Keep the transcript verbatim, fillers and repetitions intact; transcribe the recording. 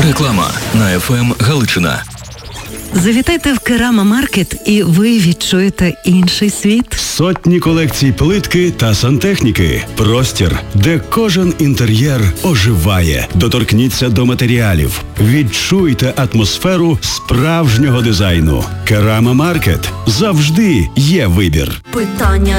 Реклама на еф ем Галичина. Завітайте в Керама Маркет і ви відчуєте інший світ. Сотні колекцій плитки та сантехніки. Простір, де кожен інтер'єр оживає. Доторкніться до матеріалів. Відчуйте атмосферу справжнього дизайну. Керама Маркет. Завжди є вибір. Питання